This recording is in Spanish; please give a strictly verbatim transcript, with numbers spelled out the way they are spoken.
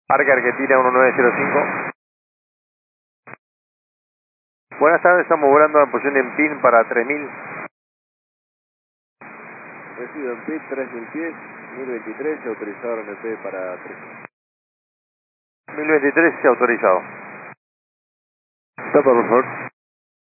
Parque Argentina uno nueve cero cinco. Buenas tardes, estamos volando en posición en PIN para tres mil. Recibo en PIN tres mil pies, mil veintitrés y autorizado en el P para tres mil. mil veintitrés y autorizado. Tapa, por favor.